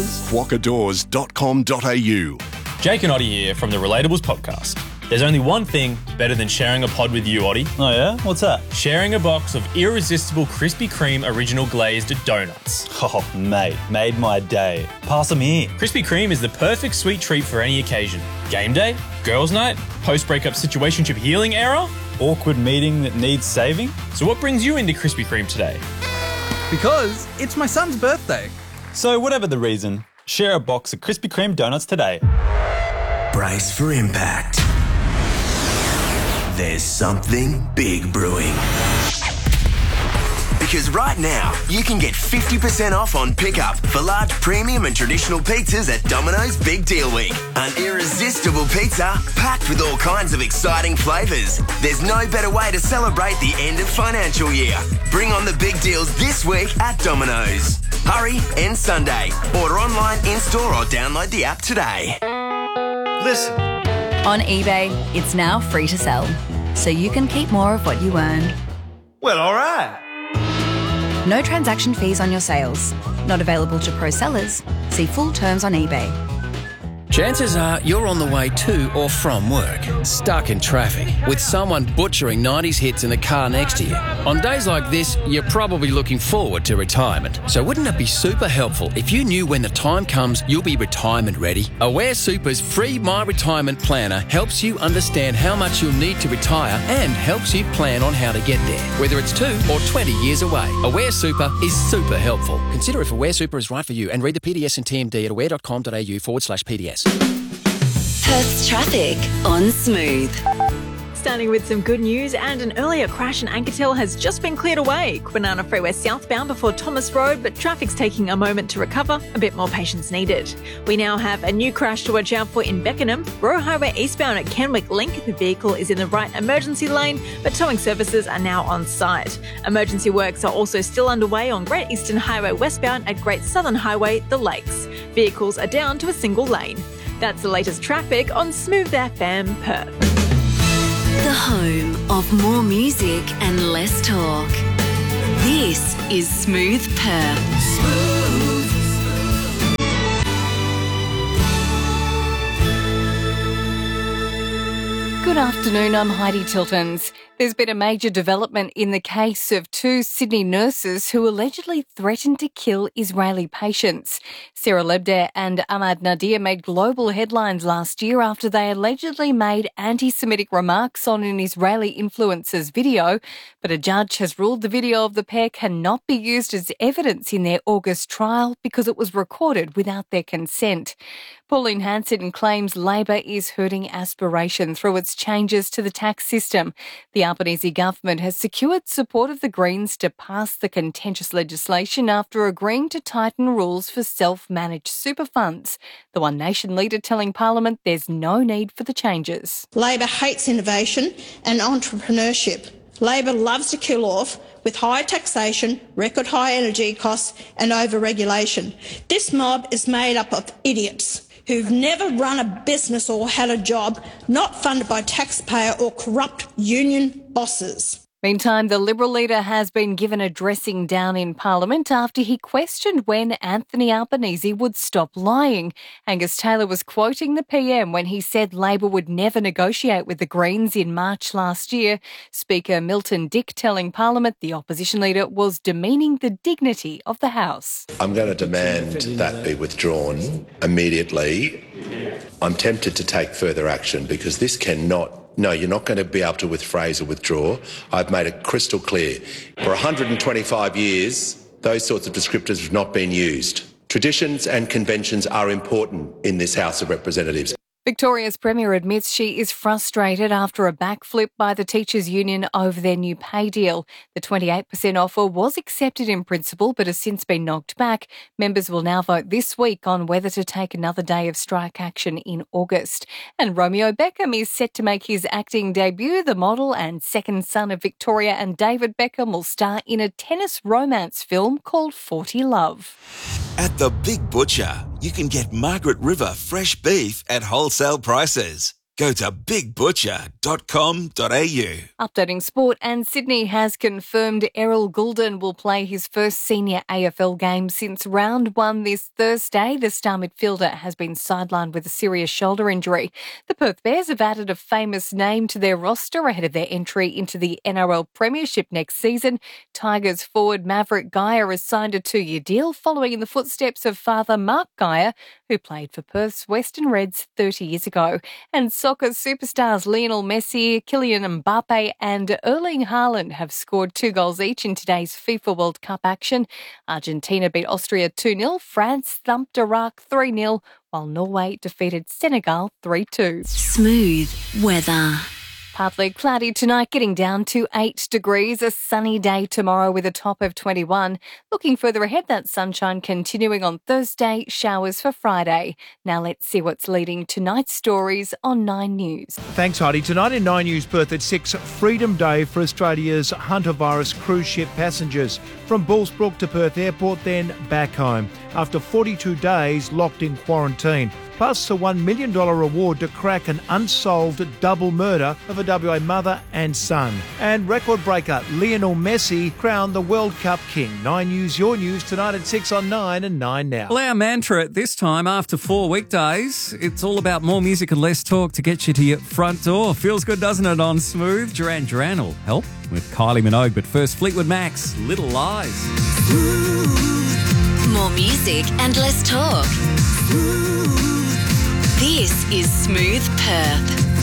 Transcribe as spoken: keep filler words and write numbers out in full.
Because waka doors dot com dot a u. Jake and Oddie here from the Relatables podcast. There's only one thing better than sharing a pod with you, Oddie. Oh yeah? What's that? Sharing a box of irresistible Krispy Kreme original glazed donuts. Oh, mate, made my day. Pass them here. Krispy Kreme is the perfect sweet treat for any occasion. Game day, girls' night, post-breakup situationship healing era. Awkward meeting that needs saving. So what brings you into Krispy Kreme today? Because it's my son's birthday. So whatever the reason, share a box of Krispy Kreme donuts today. Brace for impact. There's something big brewing. Because right now, you can get fifty percent off on pickup for large premium and traditional pizzas at Domino's Big Deal Week. An irresistible pizza packed with all kinds of exciting flavours. There's no better way to celebrate the end of financial year. Bring on the big deals this week at Domino's. Hurry, end Sunday. Order online, in-store or download the app today. Listen. On eBay, it's now free to sell, so you can keep more of what you earn. Well, all right. No transaction fees on your sales. Not available to pro sellers. See full terms on eBay. Chances are you're on the way to or from work, stuck in traffic, with someone butchering nineties hits in the car next to you. On days like this, you're probably looking forward to retirement. So wouldn't it be super helpful if you knew when the time comes you'll be retirement ready? Aware Super's free My Retirement Planner helps you understand how much you'll need to retire and helps you plan on how to get there, whether it's two or twenty years away. Aware Super is super helpful. Consider if Aware Super is right for you and read the P D S and T M D at aware.com.au forward slash PDS. Perth's traffic on Smooth. Starting with some good news, and an earlier crash in Anketil has just been cleared away. Banana Freeway southbound before Thomas Road, but traffic's taking a moment to recover. A bit more patience needed. We now have a new crash to watch out for in Beckenham. Roe Highway eastbound at Kenwick Link. The vehicle is in the right emergency lane, but towing services are now on site. Emergency works are also still underway on Great Eastern Highway westbound at Great Southern Highway, The Lakes. Vehicles are down to a single lane. That's the latest traffic on Smooth F M Perth. The home of more music and less talk. This is Smooth Perth. Smooth. Good afternoon, I'm Heidi Tiltons. There's been a major development in the case of two Sydney nurses who allegedly threatened to kill Israeli patients. Sarah Lebder and Ahmad Nadir made global headlines last year after they allegedly made anti-Semitic remarks on an Israeli influencer's video, but a judge has ruled the video of the pair cannot be used as evidence in their August trial because it was recorded without their consent. Pauline Hanson claims Labor is hurting aspiration through its changes to the tax system. The Albanese government has secured support of the Greens to pass the contentious legislation after agreeing to tighten rules for self-managed super funds. The One Nation leader telling Parliament there's no need for the changes. Labor hates innovation and entrepreneurship. Labor loves to kill off with high taxation, record high energy costs and over-regulation. This mob is made up of idiots who've never run a business or had a job, not funded by taxpayer or corrupt union bosses. Meantime, the Liberal leader has been given a dressing down in Parliament after he questioned when Anthony Albanese would stop lying. Angus Taylor was quoting the P M when he said Labor would never negotiate with the Greens in March last year. Speaker Milton Dick telling Parliament the opposition leader was demeaning the dignity of the House. I'm going to demand that be withdrawn immediately. I'm tempted to take further action because this cannot No, you're not going to be able to with-phrase or withdraw. I've made it crystal clear. For one hundred twenty-five years, those sorts of descriptors have not been used. Traditions and conventions are important in this House of Representatives. Victoria's Premier admits she is frustrated after a backflip by the teachers' union over their new pay deal. The twenty-eight percent offer was accepted in principle but has since been knocked back. Members will now vote this week on whether to take another day of strike action in August. And Romeo Beckham is set to make his acting debut. The model and second son of Victoria and David Beckham will star in a tennis romance film called forty Love. At the Big Butcher, you can get Margaret River fresh beef at wholesale prices. Go to big butcher dot com dot a u. Updating sport, and Sydney has confirmed Errol Goulden will play his first senior A F L game since round one this Thursday. The star midfielder has been sidelined with a serious shoulder injury. The Perth Bears have added a famous name to their roster ahead of their entry into the N R L Premiership next season. Tigers forward Maverick Geyer has signed a two-year deal following in the footsteps of father Mark Geyer, who played for Perth's Western Reds thirty years ago. And soccer superstars Lionel Messi, Kylian Mbappe and Erling Haaland have scored two goals each in today's FIFA World Cup action. Argentina beat Austria two nil, France thumped Iraq three nil, while Norway defeated Senegal three two. Smooth weather. Partly cloudy tonight, getting down to eight degrees. A sunny day tomorrow with a top of twenty-one. Looking further ahead, that sunshine continuing on Thursday, showers for Friday. Now let's see what's leading tonight's stories on Nine News. Thanks, Heidi. Tonight in Nine News Perth at six, Freedom Day for Australia's Hunter-virus cruise ship passengers. From Bullsbrook to Perth Airport, then back home, after forty-two days locked in quarantine. Plus a one million dollars reward to crack an unsolved double murder of a W A mother and son. And record breaker Lionel Messi crowned the World Cup king. Nine News, your news, tonight at six on Nine and Nine Now. Well, our mantra at this time, after four weekdays, it's all about more music and less talk to get you to your front door. Feels good, doesn't it, on Smooth? Duran Duran will help with Kylie Minogue, but first Fleetwood Mac's Little Lies. More music and less talk. This is Smooth Perth.